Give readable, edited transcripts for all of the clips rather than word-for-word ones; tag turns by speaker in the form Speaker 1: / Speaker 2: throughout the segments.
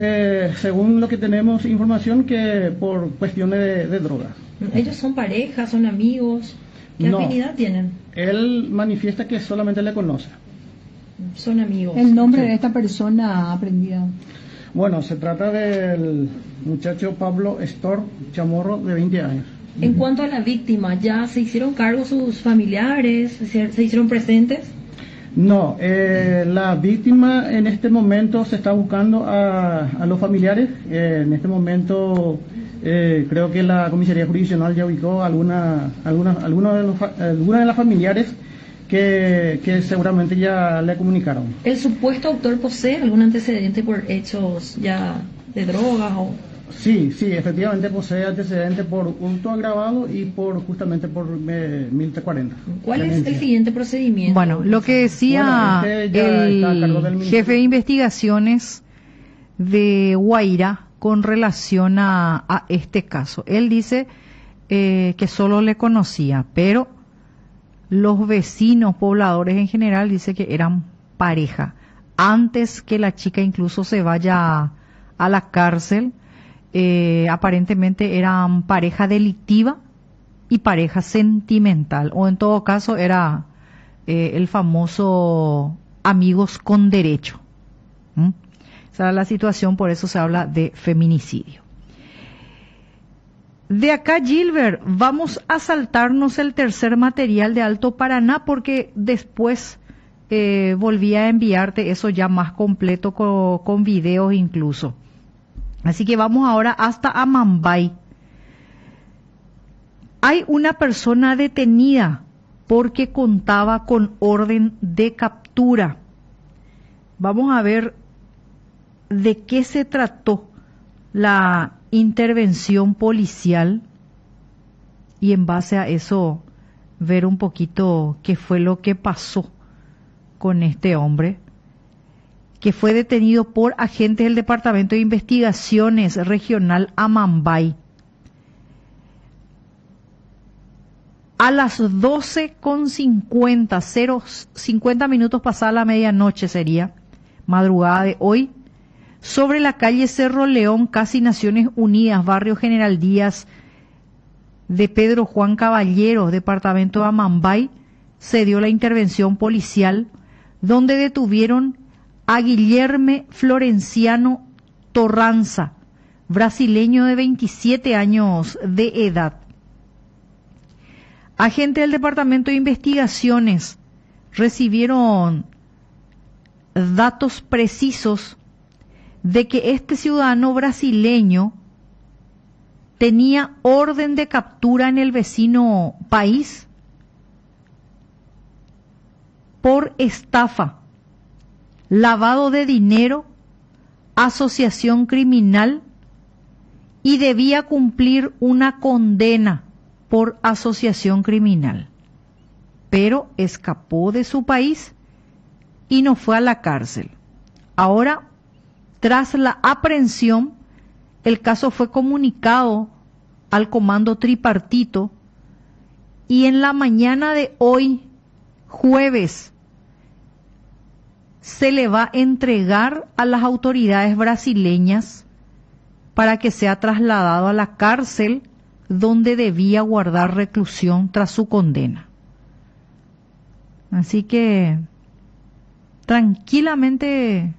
Speaker 1: Según lo que tenemos información, que por cuestiones de drogas.
Speaker 2: ¿Ellos son pareja, son amigos? ¿Qué
Speaker 1: No,
Speaker 2: afinidad tienen?
Speaker 1: él manifiesta que solamente le conoce.
Speaker 2: Son amigos.
Speaker 3: El nombre
Speaker 1: Sí.
Speaker 3: de esta persona aprendido.
Speaker 1: Bueno, se trata del muchacho Pablo Estor Chamorro, de 20 años.
Speaker 2: En cuanto a la víctima, ¿ya se hicieron cargo sus familiares? ¿Se hicieron presentes?
Speaker 1: No, la víctima en este momento se está buscando a los familiares. En este momento creo que la comisaría jurisdiccional ya ubicó algunas de las familiares que seguramente ya le comunicaron.
Speaker 2: ¿El supuesto autor posee algún antecedente por hechos ya de drogas o...?
Speaker 1: Sí, efectivamente posee antecedentes por hurto agravado y justamente por 1040.
Speaker 2: ¿Cuál es el siguiente procedimiento?
Speaker 4: Bueno, lo que decía
Speaker 1: Bueno, ya está a cargo del
Speaker 4: el
Speaker 1: Ministerio.
Speaker 4: jefe de investigaciones de Guaira con relación a este caso. Él dice que solo le conocía, pero los vecinos, pobladores en general, dice que eran pareja. Antes que la chica incluso se vaya a la cárcel, aparentemente eran pareja delictiva y pareja sentimental, o en todo caso era el famoso amigos con derecho. Esa era la situación, por eso se habla de feminicidio. De acá, Gilbert, vamos a saltarnos el tercer material de Alto Paraná, porque después volví a enviarte eso ya más completo con videos incluso. Así que vamos ahora hasta Amambay. Hay una persona detenida porque contaba con orden de captura. Vamos a ver de qué se trató la intervención policial y en base a eso ver un poquito qué fue lo que pasó con este hombre, que fue detenido por agentes del Departamento de Investigaciones Regional Amambay. A las 12:50, 50 minutos pasada la medianoche sería, madrugada de hoy, sobre la calle Cerro León, casi Naciones Unidas, barrio General Díaz de Pedro Juan Caballero, departamento de Amambay, se dio la intervención policial donde detuvieron a Guilherme Florenciano Torranza, brasileño de 27 años de edad. Agentes del Departamento de Investigaciones recibieron datos precisos de que este ciudadano brasileño tenía orden de captura en el vecino país por estafa, lavado de dinero, asociación criminal y debía cumplir una condena por asociación criminal. Pero escapó de su país y no fue a la cárcel. Ahora, tras la aprehensión, el caso fue comunicado al comando tripartito y en la mañana de hoy, jueves, se le va a entregar a las autoridades brasileñas para que sea trasladado a la cárcel donde debía guardar reclusión tras su condena. Así que tranquilamente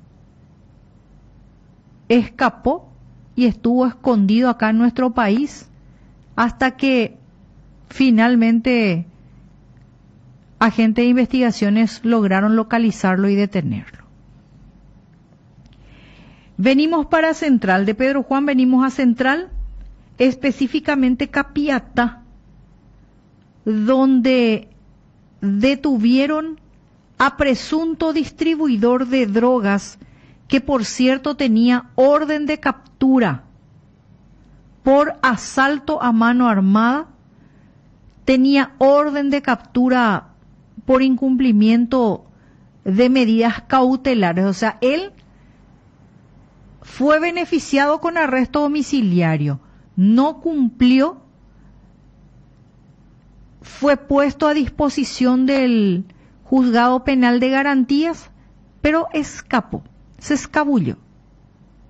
Speaker 4: escapó y estuvo escondido acá en nuestro país hasta que finalmente agentes de investigaciones lograron localizarlo y detenerlo. Venimos para Central, de Pedro Juan venimos a Central, específicamente Capiatá, donde detuvieron a presunto distribuidor de drogas que por cierto tenía orden de captura por asalto a mano armada, tenía orden de captura por incumplimiento de medidas cautelares, o sea, él fue beneficiado con arresto domiciliario, no cumplió, fue puesto a disposición del juzgado penal de garantías, pero escapó, se escabulló.